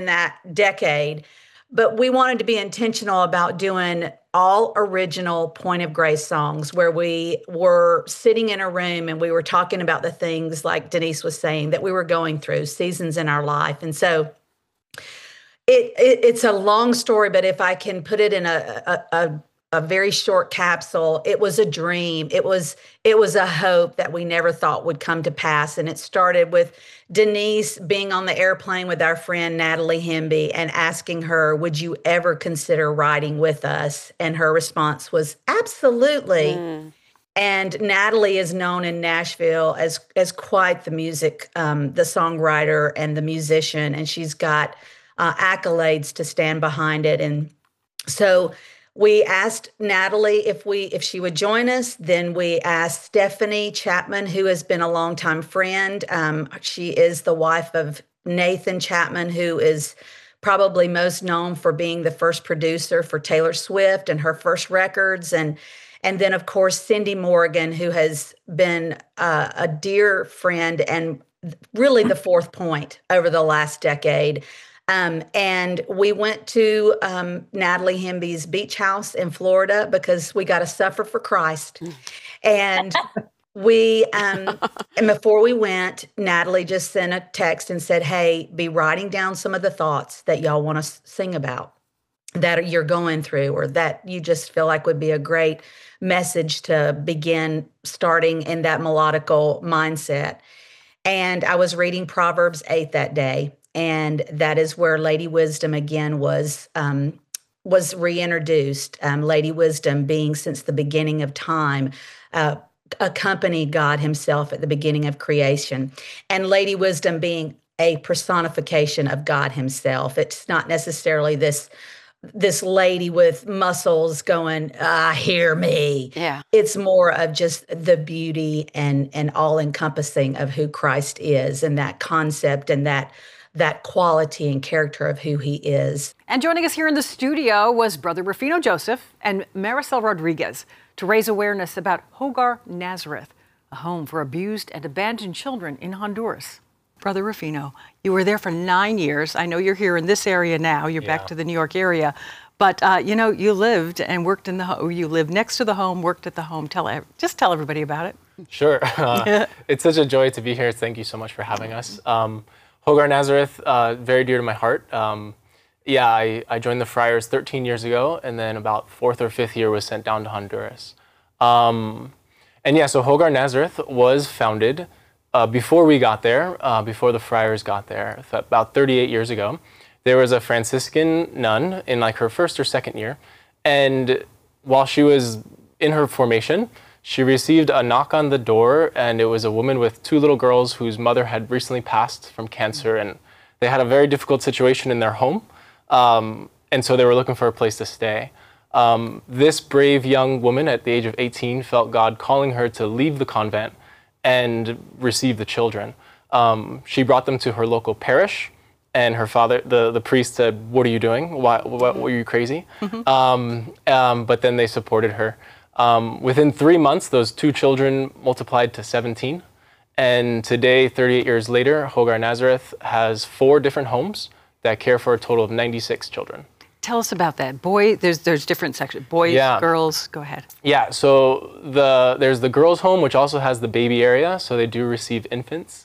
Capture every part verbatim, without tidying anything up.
that decade. But we wanted to be intentional about doing all original Point of Grace songs where we were sitting in a room and we were talking about the things like Denise was saying that we were going through, seasons in our life. And so it, it it's a long story, but if I can put it in a, a, a a very short capsule, it was a dream. It was it was a hope that we never thought would come to pass. And it started with Denise being on the airplane with our friend Natalie Hemby and asking her, would you ever consider writing with us? And her response was, absolutely. Mm. And Natalie is known in Nashville as as quite the music, um, the songwriter and the musician. And she's got uh, accolades to stand behind it. And so we asked Natalie if we if she would join us. Then we asked Stephanie Chapman, who has been a longtime friend. Um, she is the wife of Nathan Chapman, who is probably most known for being the first producer for Taylor Swift and her first records. And, and then, of course, Cindy Morgan, who has been uh, a dear friend and really the fourth point over the last decade. Um, and we went to um, Natalie Hemby's beach house in Florida because we got to suffer for Christ. And we, um, and before we went, Natalie just sent a text and said, hey, be writing down some of the thoughts that y'all want to sing about, that you're going through, or that you just feel like would be a great message to begin starting in that melodical mindset. And I was reading Proverbs eight that day. And that is where Lady Wisdom again was um, was reintroduced. Um, Lady Wisdom being since the beginning of time, uh, accompanied God himself at the beginning of creation. And Lady Wisdom being a personification of God himself. It's not necessarily this this lady with muscles going, ah, hear me. Yeah. It's more of just the beauty and, and all-encompassing of who Christ is, and that concept and that that quality and character of who he is. And joining us here in the studio was Brother Rufino Joseph and Maricel Rodriguez to raise awareness about Hogar Nazareth, a home for abused and abandoned children in Honduras. Brother Rufino, you were there for nine years. I know you're here in this area now. You're yeah. back to the New York area. But, uh, you know, you lived and worked in the home. You lived next to the home, worked at the home. Tell Just tell everybody about it. Sure. Uh, it's such a joy to be here. Thank you so much for having us. Um, Hogar Nazareth, uh, very dear to my heart. Um, yeah, I, I joined the Friars thirteen years ago, and then about fourth or fifth year was sent down to Honduras. Um, and yeah, so Hogar Nazareth was founded uh, before we got there, uh, before the Friars got there, about thirty-eight years ago. There was a Franciscan nun in like her first or second year, and while she was in her formation, she received a knock on the door, and it was a woman with two little girls whose mother had recently passed from cancer, and they had a very difficult situation in their home, um, and so they were looking for a place to stay. Um, this brave young woman at the age of eighteen felt God calling her to leave the convent and receive the children. Um, she brought them to her local parish, and her father, the, the priest said, what are you doing? Why, what, were you crazy? Mm-hmm. um, um, but then they supported her. Um, within three months, those two children multiplied to seventeen. And today, thirty-eight years later, Hogar Nazareth has four different homes that care for a total of ninety-six children. Tell us about that. Boy, there's there's different sections. Boys, yeah. girls, go ahead. Yeah, so the there's the girls' home, which also has the baby area, so they do receive infants.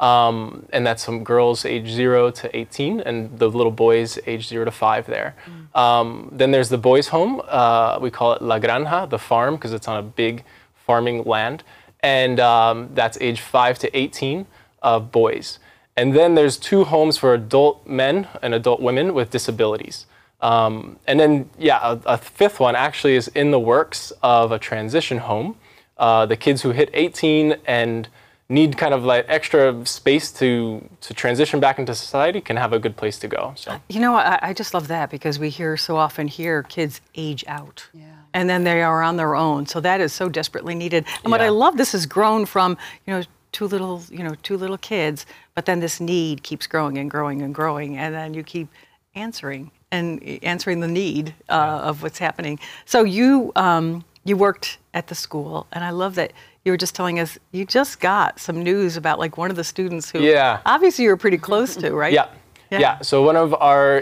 Um, and that's some girls age zero to eighteen, and the little boys age zero to five there. Mm. Um, then there's the boys' home. Uh, we call it La Granja, the farm, because it's on a big farming land. And um, that's age five to eighteen of boys. And then there's two homes for adult men and adult women with disabilities. Um, and then, yeah, a, a fifth one actually is in the works of a transition home. Uh, the kids who hit eighteen and need kind of like extra space to to transition back into society can have a good place to go. So you know, I, I just love that because we hear so often here kids age out, yeah. and then they are on their own. So that is so desperately needed. And yeah. what I love, this has grown from you know two little you know two little kids, but then this need keeps growing and growing and growing, and then you keep answering and answering the need uh, yeah. of what's happening. So you um, you worked at the school, and I love that. You were just telling us you just got some news about like one of the students who yeah. obviously you were pretty close to, right? Yeah. Yeah. yeah. So one of our